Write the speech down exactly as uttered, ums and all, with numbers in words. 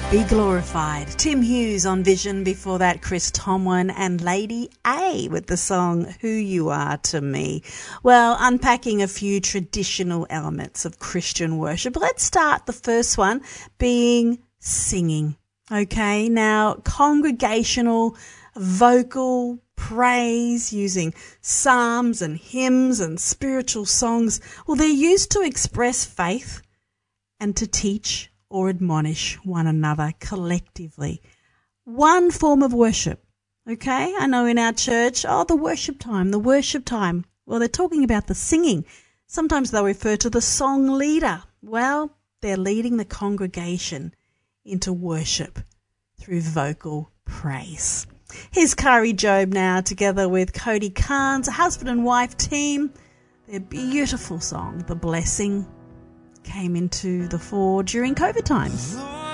Be glorified. Tim Hughes on Vision. Before that, Chris Tomlin and Lady A with the song Who You Are to Me. Well, unpacking a few traditional elements of Christian worship. Let's start the first one being singing. Okay, now congregational vocal praise using psalms and hymns and spiritual songs. Well, they're used to express faith and to teach or admonish one another collectively. One form of worship, okay? I know in our church, oh, the worship time, the worship time. Well, they're talking about the singing. Sometimes they'll refer to the song leader. Well, they're leading the congregation into worship through vocal praise. Here's Kari Jobe now, together with Cody Carnes, a husband and wife team. Their beautiful song, The Blessing, came into the fore during COVID times.